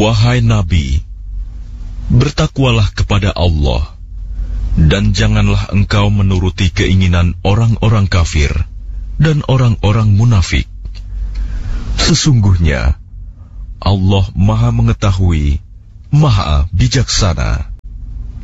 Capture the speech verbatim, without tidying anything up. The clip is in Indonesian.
Wahai Nabi, bertakwalah kepada Allah, dan janganlah engkau menuruti keinginan orang-orang kafir dan orang-orang munafik. Sesungguhnya Allah Maha Mengetahui, Maha Bijaksana.